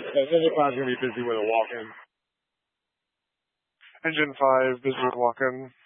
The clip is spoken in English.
Engine 5 is going to be busy with a walk-in. Engine 5, busy with walk-in.